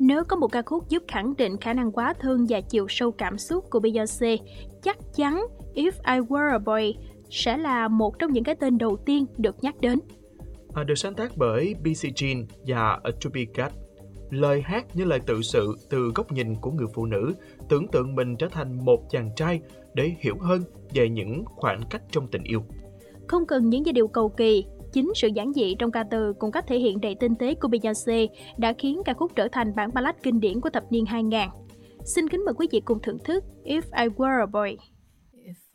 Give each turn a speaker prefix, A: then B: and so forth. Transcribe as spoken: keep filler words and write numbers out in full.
A: Nếu có một ca khúc giúp khẳng định khả năng quá thương và chiều sâu cảm xúc của Beyoncé, chắc chắn If I Were a Boy sẽ là một trong những cái tên đầu tiên được nhắc đến.
B: À, được sáng tác bởi Billie Jean và A To Be Got. Lời hát như lời tự sự từ góc nhìn của người phụ nữ, tưởng tượng mình trở thành một chàng trai để hiểu hơn về những khoảng cách trong tình yêu.
A: Không cần những giai điệu cầu kỳ, chính sự giản dị trong ca từ cùng cách thể hiện đầy tinh tế của Beyoncé đã khiến ca khúc trở thành bản ballad kinh điển của thập niên hai nghìn. Xin kính mời quý vị cùng thưởng thức If I Were a Boy.